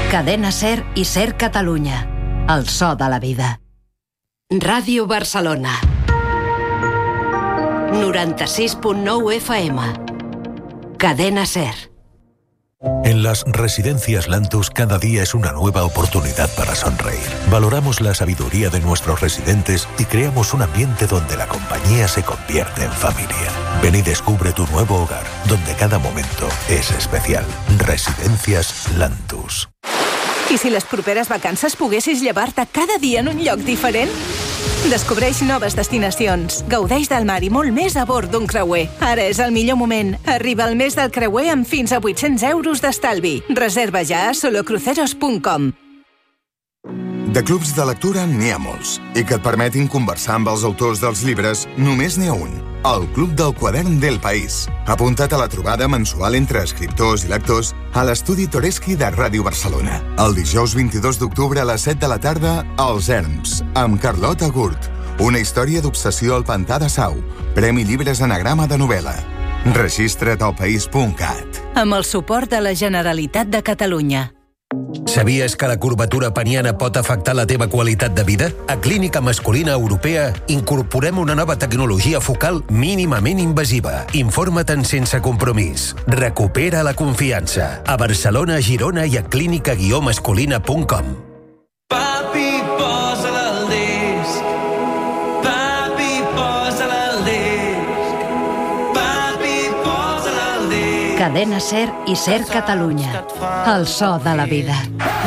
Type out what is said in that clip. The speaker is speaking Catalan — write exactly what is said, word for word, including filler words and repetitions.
Cadena Ser i Ser Catalunya. El so de la vida. Ràdio Barcelona. noranta-sis punto nou F M. Cadena Ser. En las residencias Lantus cada día es una nueva oportunidad para sonreír. Valoramos la sabiduría de nuestros residentes y creamos un ambiente donde la compañía se convierte en familia. Ven y descubre tu nuevo hogar, donde cada momento es especial. Residencias Lantus. I si les properes vacances poguessis llevar-te cada dia en un lloc diferent? Descobreix noves destinacions. Gaudeix del mar i molt més a bord d'un creuer. Ara és el millor moment. Arriba al mes del creuer amb fins a vuit-cents euros d'estalvi. Reserva ja a solocruceros punt com. De clubs de lectura n'hi ha molts, i que et permetin conversar amb els autors dels llibres només n'hi ha un, el Club del Quadern del País. Apunta't a la trobada mensual entre escriptors i lectors a l'estudi Toreschi de Ràdio Barcelona. El dijous vint-i-dos d'octubre a les set de la tarda, Els Erms, amb Carlota Gurt. Una història d'obsessió al pantà de Sau. Premi Llibres Anagrama de novel·la. Registra't al país punt cat. Amb el suport de la Generalitat de Catalunya. Sabies que la curvatura peniana pot afectar la teva qualitat de vida? A Clínica Masculina Europea incorporem una nova tecnologia focal mínimament invasiva. Informa't sense compromís. Recupera la confiança. A Barcelona, Girona i a clínica guió masculina punt com. Papi, posa-la al disc. Papi, posa-la al disc. Papi, posa-la al disc. Cadena Ser i Ser Catalunya. El so de la vida.